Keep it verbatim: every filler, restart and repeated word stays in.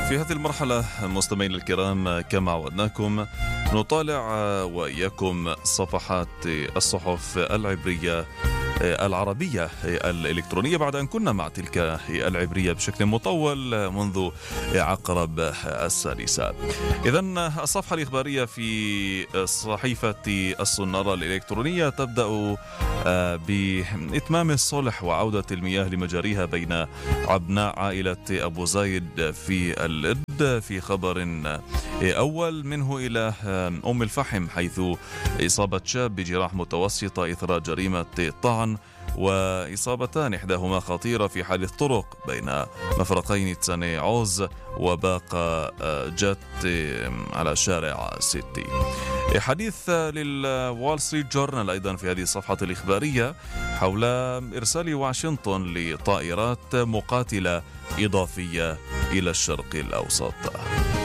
في هذه المرحلة مستمعينا الكرام كما عودناكم نطالع وإياكم صفحات الصحف العبرية العربية الإلكترونية بعد أن كنا مع تلك العبرية بشكل مطول منذ عقرب السادسة. إذن الصفحة الإخبارية في صحيفة الصنارة الإلكترونية تبدأ بإتمام الصلح وعودة المياه لمجاريها بين أبناء عائلة أبو زايد في الإد في خبر أول منه إلى أم الفحم، حيث إصابة شاب بجراح متوسطة إثر جريمة طعن وإصابتان إحداهما خطيرة في حادث طرق بين مفرقين تساني عوز وباقة جت على شارع سيتي. حديث للوال ستريت جورنال أيضا في هذه الصفحة الإخبارية حول إرسال واشنطن لطائرات مقاتلة إضافية إلى الشرق الأوسط.